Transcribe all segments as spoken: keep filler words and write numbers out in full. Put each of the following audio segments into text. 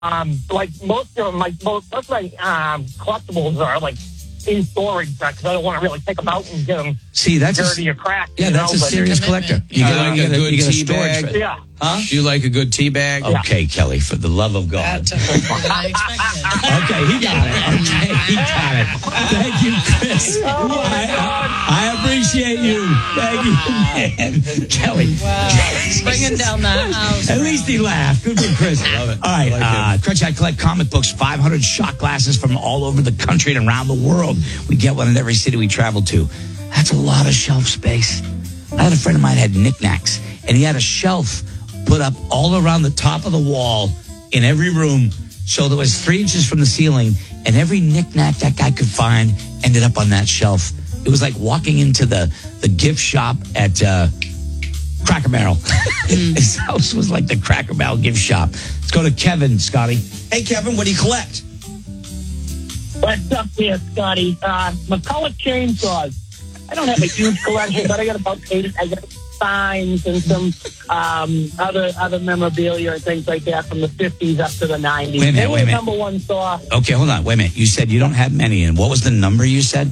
Um, like most of my most, most of my um, collectibles are like in storage because I don't want to really take them out and get them See, that's dirty a, or cracked. Yeah, you that's know? a But- serious collector. You I gotta- like you a gotta- good you gotta tea storage bag. for it. Yeah. Huh? You like a good tea bag? Okay, Kelly, for the love of God. That uh, I expected. Okay, he got it. Okay, he got it. Thank you, Chris. Oh, my I, God. I appreciate you. Thank you, man. Kelly. Bringing down that house. At least he laughed. Good for Chris. Love it. All right, I like uh, Crutch, I collect comic books, five hundred shot glasses from all over the country and around the world. We get one in every city we travel to. That's a lot of shelf space. I had a friend of mine had knickknacks, and he had a shelf put up all around the top of the wall in every room. So there was three inches from the ceiling, and every knickknack that guy could find ended up on that shelf. It was like walking into the, the gift shop at uh, Cracker Barrel. His house was like the Cracker Barrel gift shop. Let's go to Kevin, Scotty. Hey, Kevin, what do you collect? What's up there, Scotty? Uh, McCulloch chainsaws. I don't have a huge collection, but I got about eight. I got signs and some um, other other memorabilia and things like that from the fifties up to the nineties. Wait a minute, They were wait a minute. Number one saw. Okay, hold on. Wait a minute. You said you don't have many. And what was the number you said?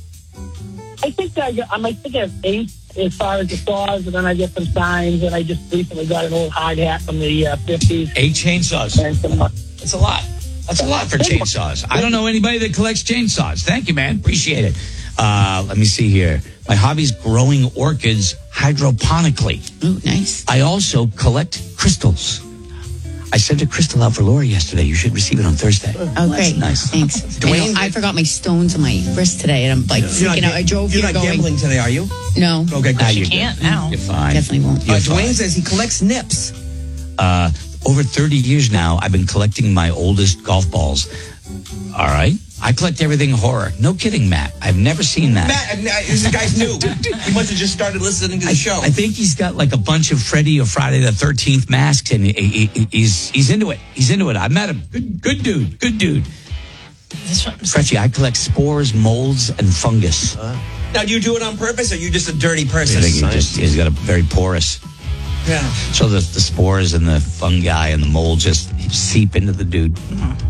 I think I, got, I might think I have eight as far as the saws, and then I get some signs, and I just recently got an old hard hat from the uh, fifties. Eight chainsaws. And some, uh, That's a lot. That's a lot for chainsaws. I don't know anybody that collects chainsaws. Thank you, man. Appreciate it. Uh, let me see here. My hobby's growing orchids hydroponically. Oh, nice. I also collect crystals. I sent a crystal out for Laura yesterday. You should receive it on Thursday. Oh, great. Nice. Thanks. Dwayne- I, I forgot my stones on my wrist today, and I'm like You're not, freaking out. I drove you're here not going, gambling today, are you? no, Okay, good. Ah, you're Can't good. now. You're fine. definitely won't. Uh, You're Dwayne fine. says he collects nips. Uh, over thirty years now, I've been collecting my oldest golf balls. All right. I collect everything horror. No kidding, Matt. I've never seen that. Matt, uh, this guy's new. He must have just started listening to the I, show. I think he's got like a bunch of Freddy or Friday the thirteenth masks, and he, he, he's he's into it. He's into it. I met him. Good, good dude. Good dude. This one- Fretchy, I collect spores, molds, and fungus. Now, do you do it on purpose, or are you just a dirty person? I think he just he's got a very porous. Yeah. So the the spores and the fungi and the mold just seep into the dude.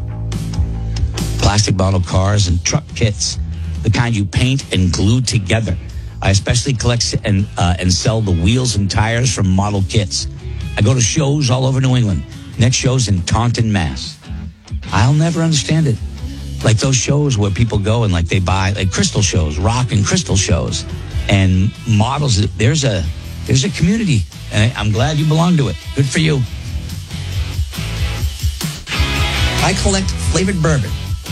Plastic model cars and truck kits, the kind you paint and glue together. I especially collect and uh, and sell the wheels and tires from model kits. I go to shows all over New England. Next show's in Taunton, Mass. I'll never understand it. Like those shows where people go and like they buy like crystal shows, rock and crystal shows, and models. There's a there's a community, and I'm glad you belong to it. Good for you. I collect flavored bourbon.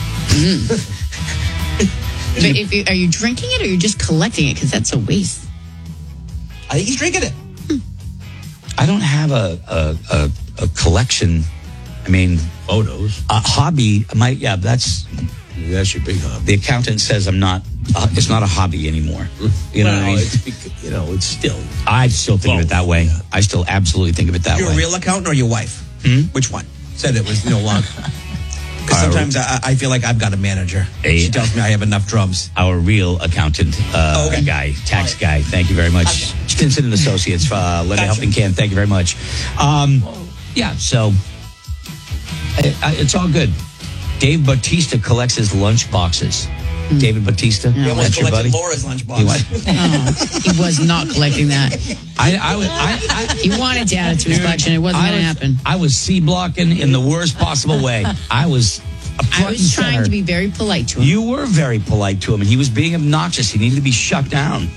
But if you, are you drinking it or are you just collecting it? Because that's a waste. I think he's drinking it. I don't have a a, a, a collection. I mean, Photos. a hobby. My yeah, that's That's your big hobby. the accountant says I'm not. Uh, it's not a hobby anymore. You know well, what I mean? it's because, you know, it's still. I still think of it that way. Yeah. I still absolutely think of it that Your way. real accountant or your wife? Hmm? Which one? Said it was no longer. Because sometimes I, I feel like I've got a manager. Hey. She tells me I have enough drums. Our real accountant uh, Okay. guy, tax guy. Thank you very much. Stinson and Associates, uh, Linda Gotcha. Helping Can. Thank you very much. Um, yeah, so I, I, it's all good. Dave Bautista collects his lunch boxes. David Bautista, He almost that's your buddy. collected Laura's lunchbox. He was- Oh, he was not collecting that. I, I, was- I, I, He wanted to add it to his collection. It wasn't I going to was- happen. I was C blocking in the worst possible way. I was. A I front was and trying center. to be very polite to him. You were very polite to him, and he was being obnoxious. He needed to be shut down.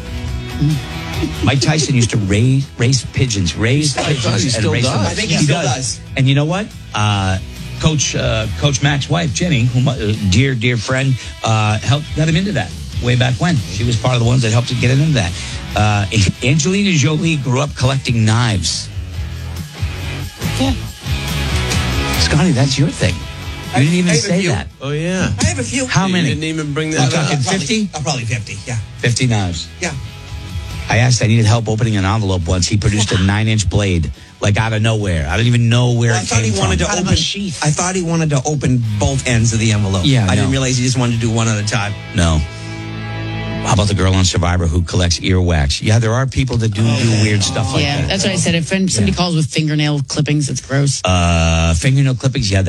Mike Tyson used to raise raise pigeons, raise I pigeons, thought he and still raise them. does. I think he still does. And you know what? Uh, Coach uh, Coach Mac's wife, Jenny, who, uh, dear dear friend, uh, helped got him into that way back when. She was part of the ones that helped him get into that. Uh, Angelina Jolie grew up collecting knives. Yeah, Scotty, that's your thing. You didn't even I have a say few. that. Oh, yeah. I have a few. How You many? didn't even bring I'm that up. talking Probably- fifty? uh, probably fifty, yeah. fifty knives. Yeah. I asked, I needed help opening an envelope once. He produced a nine-inch blade, like out of nowhere. I don't even know where Well, I it thought came he wanted from. to Out of open. a sheath. I thought he wanted to open both ends of the envelope. Yeah, I didn't no. realize he just wanted to do one at a time. No. How about the girl on Survivor who collects earwax? Yeah, there are people that do do weird stuff like yeah, that. that's what I said. If somebody calls with fingernail clippings, it's gross. Uh, fingernail clippings, yeah,